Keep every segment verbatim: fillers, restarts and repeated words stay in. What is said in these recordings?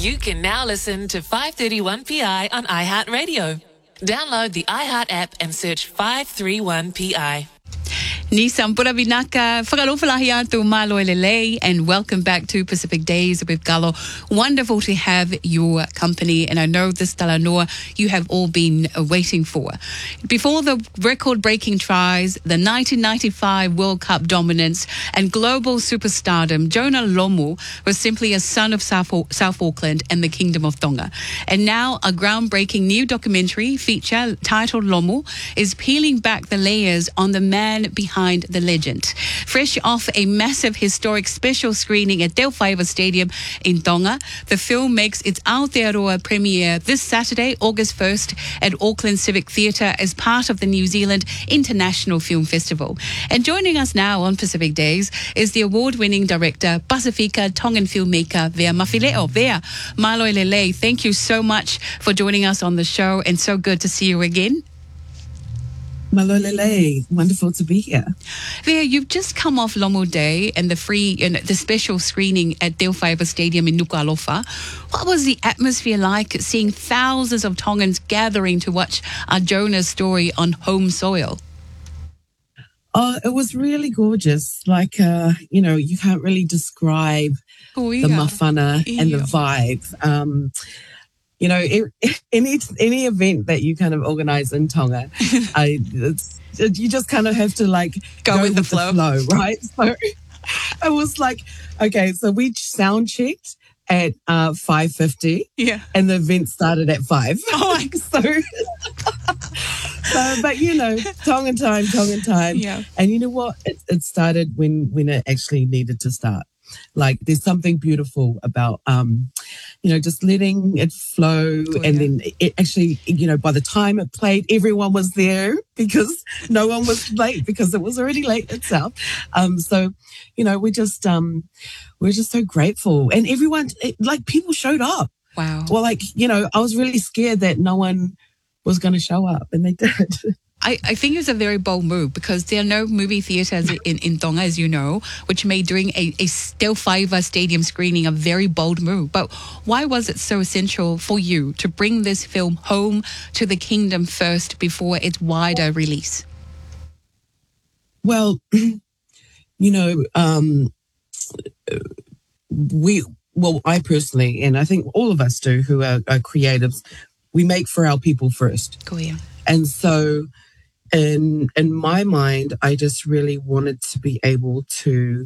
You can now listen to five thirty-one P I on iHeartRadio. Download the iHeart app and search five thirty-one P I. Ni Sampura Binaka, whakalofalahi atu malo elelei, and welcome back to Pacific Days with Galo. Wonderful to have your company, and I know this talanoa you have all been waiting for. Before the record-breaking tries, the nineteen ninety-five World Cup dominance, and global superstardom, Jonah Lomu was simply a son of South, South Auckland and the Kingdom of Tonga. And now a groundbreaking new documentary feature titled Lomu is peeling back the layers on the man behind the legend. Fresh off a massive historic special screening at Te Whaiva Stadium in Tonga, the film makes its Aotearoa premiere this Saturday, August first, at Auckland Civic Theatre as part of the New Zealand International Film Festival. And joining us now on Pacific Days is the award-winning director, Pasifika Tongan filmmaker Vea Mawhileo. Vea, malo elelei, thank you so much for joining us on the show, and so good to see you again. Malolele, wonderful to be here. Vea, you've just come off Lomu Day and the free and the special screening at Te Whaiva Stadium in Nuku'alofa. What was the atmosphere like, seeing thousands of Tongans gathering to watch our Jonah's story on home soil? Oh, it was really gorgeous. Like, uh, you know, you can't really describe Oh, the yeah. mawhana and the Yeah. vibe. Um, You know, any any event that you kind of organize in Tonga, I, it's, you just kind of have to like Go with the flow. right? So I was like, okay, so we sound checked at uh, five fifty, Yeah. and the event started at five. Oh, my so, so, but you know, Tongan time, Tongan time, Yeah. and you know what? It, it started when when it actually needed to start. Like, there's something beautiful about, um, you know, just letting it flow. Oh, and yeah. then it actually, you know, by the time it played, everyone was there because no one was late because it was already late itself. Um, so, you know, we just, um, we're just so grateful. And everyone, it, like, people showed up. Wow. Well, like, you know, I was really scared that no one was going to show up, and they did. I, I think it's a very bold move because there are no movie theatres in, in Tonga, as you know, which made doing a, a Te Whaiva Stadium screening a very bold move. But why was it so essential for you to bring this film home to the kingdom first before its wider release? Well, you know, um, we, well, I personally, and I think all of us do who are, are creatives, we make for our people first. Go yeah. And so in in my mind, I just really wanted to be able to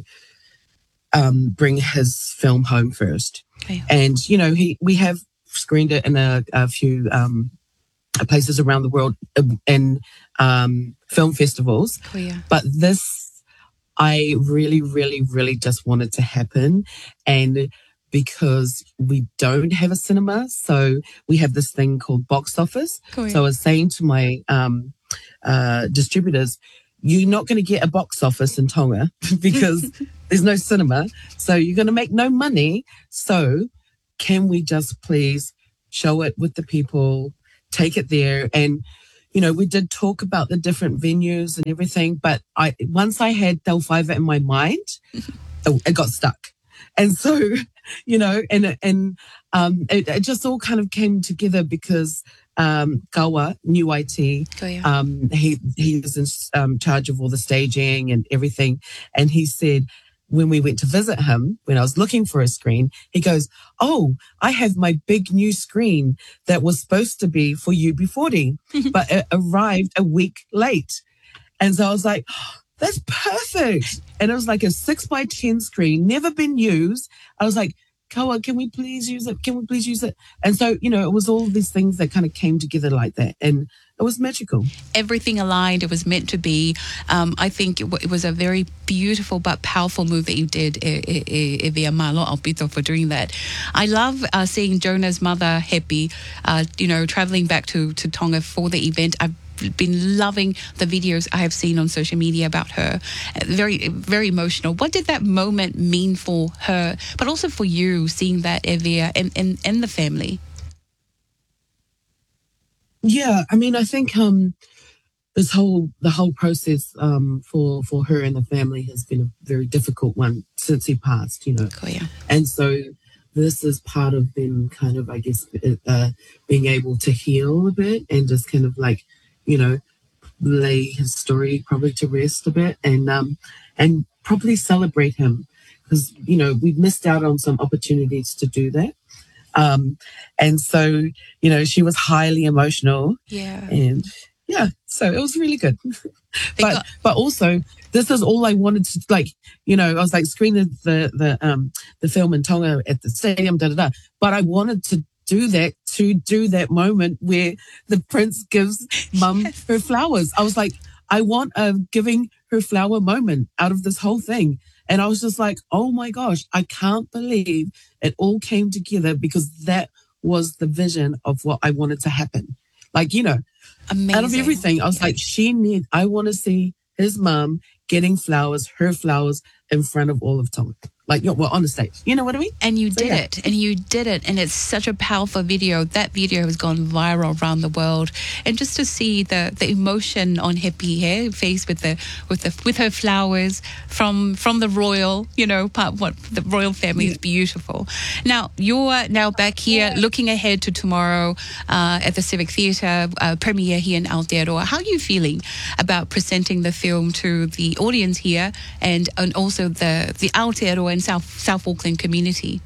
um, bring his film home first. Okay. And, you know, he we have screened it in a, a few um, places around the world in um, film festivals. Go yeah. But this, I really, really, really just wanted to happen. And because we don't have a cinema, so we have this thing called box office. Cool, yeah. So I was saying to my um, uh, distributors, you're not going to get a box office in Tonga because there's no cinema. So you're going to make no money. So can we just please show it with the people, take it there? And, you know, we did talk about the different venues and everything, but I once I had Te Whaiva in my mind, it, it got stuck. And so, you know, and and um, it, it just all kind of came together because um, Kawa, New I T, Oh, yeah. um, he he was in um, charge of all the staging and everything. And he said, when we went to visit him, when I was looking for a screen, he goes, oh, I have my big new screen that was supposed to be for U B forty, but it arrived a week late. And so I was like, that's perfect. And it was like a six by ten screen, never been used. I was like, Kawa, can we please use it? Can we please use it? And so, you know, it was all these things that kind of came together like that. And it was magical. Everything aligned. It was meant to be. Um, I think it, w- it was a very beautiful but powerful move that you did, Evia Malo Alpito, for doing that. I love uh, seeing Jonah's mother happy, uh, you know, traveling back to, to Tonga for the event. I've been loving the videos I have seen on social media about her. Uh, Very, very emotional. What did that moment mean for her, but also for you, seeing that, Evia, and, and, and the family? Yeah, I mean, I think um, this whole the whole process um, for for her and the family has been a very difficult one since he passed, you know. Oh, yeah. And so this is part of them kind of, I guess, uh, being able to heal a bit and just kind of like, you know, lay his story probably to rest a bit and um, and probably celebrate him because, you know, we've missed out on some opportunities to do that. Um, and so, you know, she was highly emotional. Yeah. And yeah, so it was really good. They but got- but also, this is all I wanted to, like, you know, I was like screening the the um the film in Tonga at the stadium, da da da. But I wanted to do that to do that moment where the prince gives mum Yes. her flowers. I was like, I want a giving her flower moment out of this whole thing. And I was just like, oh my gosh, I can't believe it all came together because that was the vision of what I wanted to happen. Like, you know, Amazing. out of everything, I was Yeah. like, she need, I want to see his mum getting flowers, her flowers in front of all of Tonga. Like, you know, well, on the stage. You know what I mean? And you So, did yeah. it, and you did it, and it's such a powerful video. That video has gone viral around the world, and just to see the, the emotion on Hippie hair face with the with the with her flowers from from the royal, you know, part what the royal family is beautiful. Now you're now back here, looking ahead to tomorrow uh, at the Civic Theatre uh, premiere here in Aotearoa. How are you feeling about presenting the film to the audience here, and and also the the Aotearoa and South South Auckland community?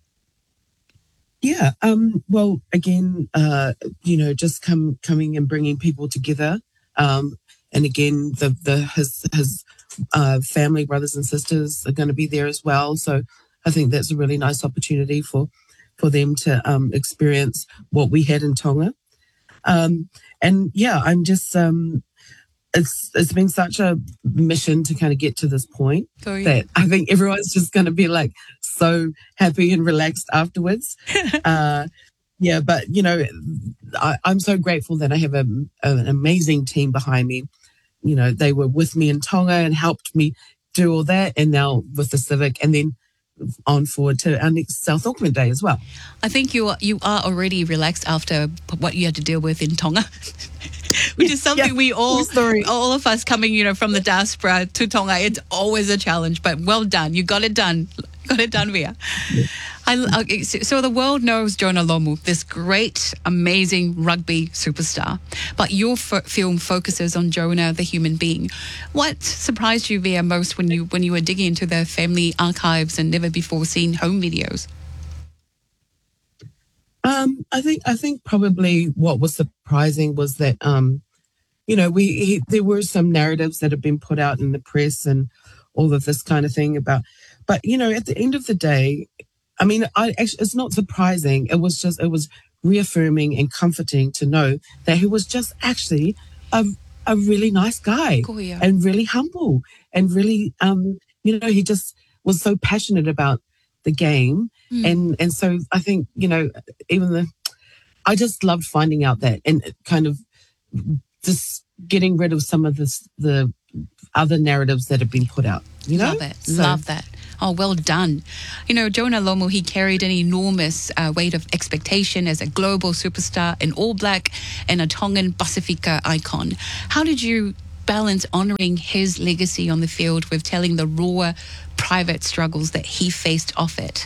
Yeah. Um, well, again, uh, you know, just come coming and bringing people together. Um, and again, the the his his uh, family, brothers and sisters, are going to be there as well. So I think that's a really nice opportunity for for them to um, experience what we had in Tonga. Um, and yeah, I'm just um, it's it's been such a mission to kind of get to this point Oh, yeah. that I think everyone's just going to be like so happy and relaxed afterwards. uh, yeah, but you know, I, I'm so grateful that I have a, an amazing team behind me. You know, they were with me in Tonga and helped me do all that, and now with the Civic, and then on forward to our next South Auckland Day as well. I think you are, you are already relaxed after what you had to deal with in Tonga, which is something Yeah, we all, true story. all of us coming, you know, from the diaspora to Tonga. It's always a challenge, but well done. You got it done. Got it done, Ria. I, okay, so, so the world knows Jonah Lomu, this great, amazing rugby superstar. But your f- film focuses on Jonah, the human being. What surprised you, Ria, most when you when you were digging into the family archives and never before seen home videos? Um, I think I think probably what was surprising was that um, you know, we he, there were some narratives that have been put out in the press and all of this kind of thing about, but you know, at the end of the day, I mean, I actually it's not surprising. It was just it was reaffirming and comforting to know that he was just actually a a really nice guy Cool, yeah. and really humble and really um, you know, he just was so passionate about the game. And and so I think, you know, even the, I just loved finding out that and kind of just getting rid of some of this, the other narratives that have been put out, you know? Love it. So- Love that. Oh, well done. You know, Jonah Lomu, he carried an enormous uh, weight of expectation as a global superstar, an All Black and a Tongan Pasifika icon. How did you balance honouring his legacy on the field with telling the raw private struggles that he faced off it?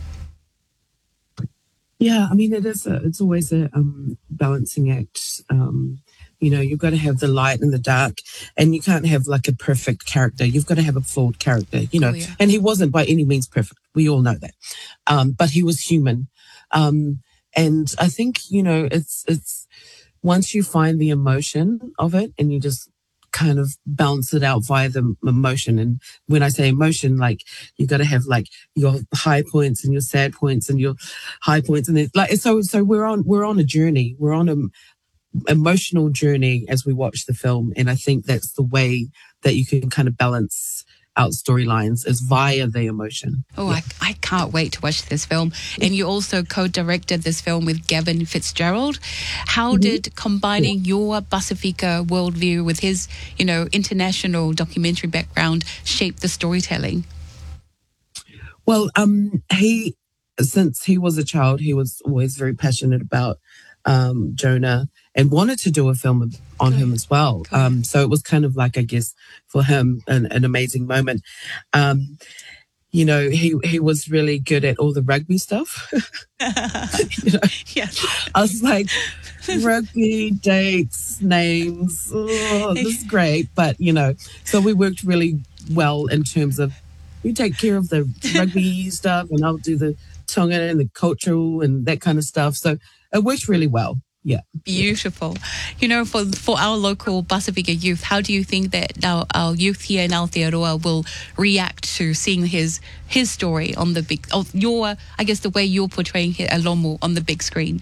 Yeah, I mean, it is. A, it's always a um, balancing act. Um, you know, you've got to have the light and the dark, and you can't have like a perfect character. You've got to have a flawed character. You know, Oh, yeah. and he wasn't by any means perfect. We all know that, um, but he was human. Um, and I think, you know, it's it's once you find the emotion of it, and you just kind of balance it out via the emotion. And when I say emotion, like you got to have like your high points and your sad points and your high points, and then like so. So we're on we're on a journey. We're on a emotional journey as we watch the film, and I think that's the way that you can kind of balance out storylines is via the emotion. Oh, I, I can't wait to watch this film. And you also co-directed this film with Gavin Fitzgerald. How did combining your Pasifika worldview with his, you know, international documentary background shape the storytelling? Well, um, he since he was a child, he was always very passionate about um, Jonah and wanted to do a film on him as well. Cool. Um, so it was kind of like, I guess, for him, an, an amazing moment. Um, you know, he, he was really good at all the rugby stuff. you know, Yeah. I was like, rugby, dates, names, oh, this is great. But, you know, so we worked really well in terms of, you take care of the rugby stuff and I'll do the Tongan and the cultural and that kind of stuff. So it worked really well. Yeah. Beautiful. You know, for for our local Pasifika youth, how do you think that our, our youth here in Aotearoa will react to seeing his his story on the big, of your, I guess the way you're portraying Lomu on the big screen?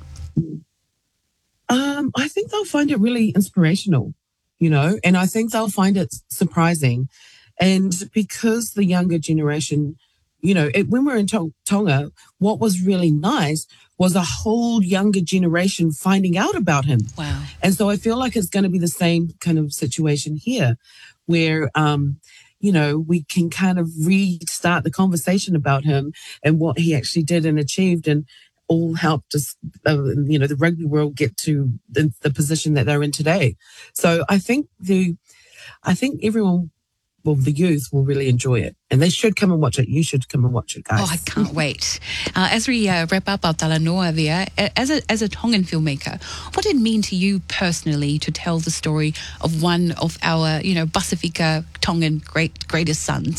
Um, I think they'll find it really inspirational, you know, and I think they'll find it surprising. And because the younger generation, you know, it, when we're in Tonga, what was really nice was a whole younger generation finding out about him. Wow. And so I feel like it's going to be the same kind of situation here where, um, you know, we can kind of restart the conversation about him and what he actually did and achieved and all helped us, uh, you know, the rugby world get to the, the position that they're in today. So I think the, I think everyone, well, the youth will really enjoy it. And they should come and watch it. You should come and watch it, guys. Oh, I can't wait. Uh, as we uh, wrap up our Talanoa there, as a, as a Tongan filmmaker, what did it mean to you personally to tell the story of one of our, you know, Pasifika Tongan great greatest sons?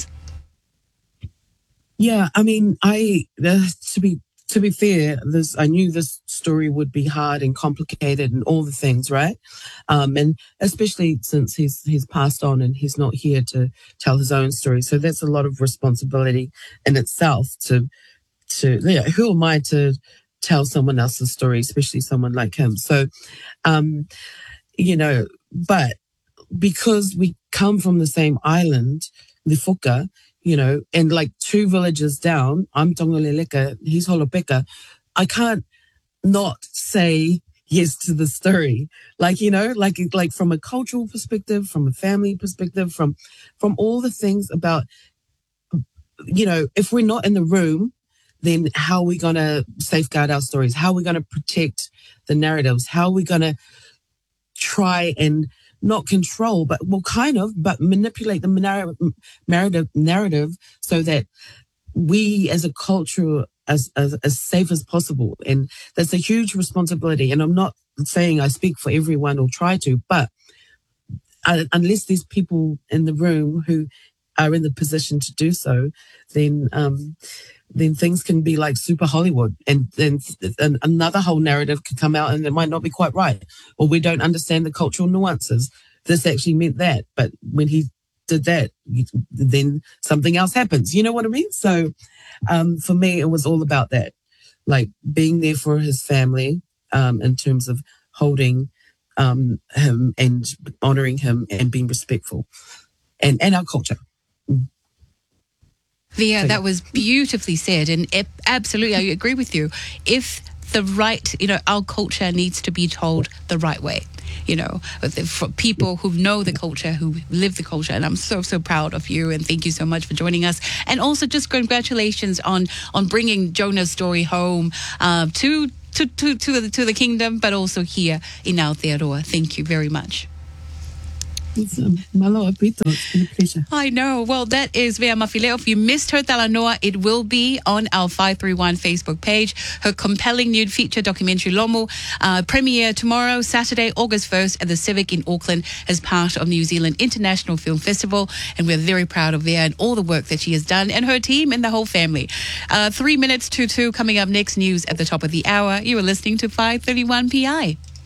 Yeah, I mean, I, uh, to be To be fair, this I knew this story would be hard and complicated and all the things, right? Um, and especially since he's he's passed on and he's not here to tell his own story. So that's a lot of responsibility in itself to to yeah, who am I to tell someone else's story, especially someone like him. So um, you know, but because we come from the same island, Lifuka, you know, and like two villages down, I'm Tongaleleka, he's Holopeka. I can't not say yes to the story. Like, you know, like like from a cultural perspective, from a family perspective, from from all the things about, you know, if we're not in the room, then how are we going to safeguard our stories? How are we going to protect the narratives? How are we going to try and not control, but well, kind of, but manipulate the narrative, narrative so that we as a culture as, as as safe as possible. And that's a huge responsibility. And I'm not saying I speak for everyone or try to, but uh, unless there's people in the room who are in the position to do so, then um, then things can be like super Hollywood, and then and another whole narrative can come out and it might not be quite right, or we don't understand the cultural nuances. This actually meant that, but when he did that, then something else happens. You know what I mean? So um, for me, it was all about that, like being there for his family um, in terms of holding um, him and honoring him and being respectful, and and our culture. Mm. Yeah, that was beautifully said, and it, absolutely, I agree with you. If the right, you know, our culture needs to be told the right way, you know, for people who know the culture, who live the culture, and I'm so, so proud of you, and thank you so much for joining us. And also just congratulations on on bringing Jonah's story home uh, to, to, to, to, the, to the kingdom, but also here in Aotearoa. Thank you very much. It's, um, malo apito. It's been a pleasure. I know. Well, that is Vea Mafileo. If you missed her Talanoa, it will be on our five three one Facebook page. Her compelling nude feature documentary Lomu uh, premiere tomorrow, Saturday, August first at the Civic in Auckland as part of New Zealand International Film Festival. And we're very proud of Vea and all the work that she has done, and her team and the whole family. Uh, three minutes to two coming up next, news at the top of the hour. You are listening to five thirty-one P I.